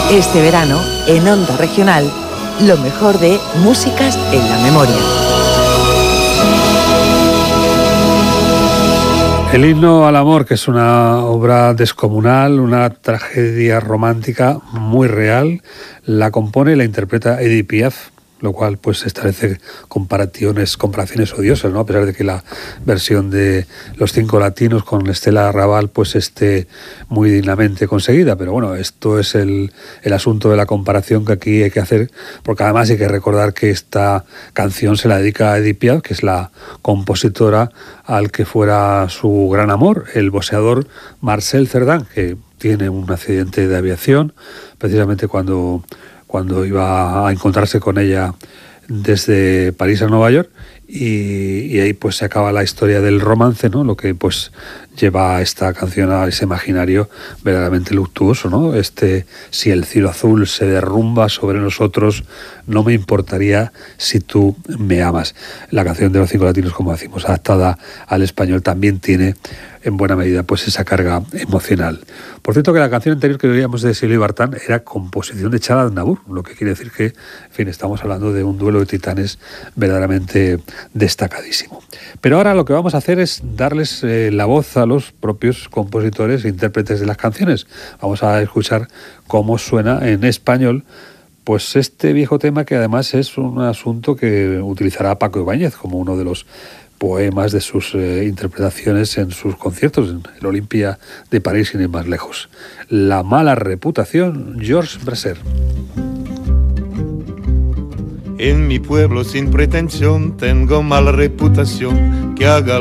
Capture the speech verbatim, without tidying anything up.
Este verano, en Onda Regional, lo mejor de Músicas en la Memoria. El himno al amor, que es una obra descomunal, una tragedia romántica muy real, la compone y la interpreta Edith Piaf, lo cual pues establece comparaciones, comparaciones odiosas, ¿no? A pesar de que la versión de Los Cinco Latinos con Estela Raval pues esté muy dignamente conseguida, pero bueno, esto es el, el asunto de la comparación que aquí hay que hacer, porque además hay que recordar que esta canción se la dedica a Edith Piaf, que es la compositora al que fuera su gran amor, el boxeador Marcel Cerdan, que tiene un accidente de aviación, precisamente cuando... cuando iba a encontrarse con ella desde París a Nueva York, y, y ahí pues se acaba la historia del romance, ¿no? Lo que pues lleva a esta canción a ese imaginario verdaderamente luctuoso, ¿no? Este, si el cielo azul se derrumba sobre nosotros, no me importaría si tú me amas. La canción de Los Cinco Latinos, como decimos, adaptada al español, también tiene en buena medida pues esa carga emocional. Por cierto, que la canción anterior que oíamos de Silvio Bartán era composición de Chad Aznavour, lo que quiere decir que, en fin, estamos hablando de un duelo de titanes verdaderamente destacadísimo. Pero ahora lo que vamos a hacer es darles eh, la voz a los propios compositores e intérpretes de las canciones. Vamos a escuchar cómo suena en español pues este viejo tema, que además es un asunto que utilizará Paco Ibáñez como uno de los poemas de sus eh, interpretaciones en sus conciertos en el Olympia de París, sin ir más lejos. La mala reputación, Georges Brassens. En mi pueblo sin pretensión tengo mala reputación, que haga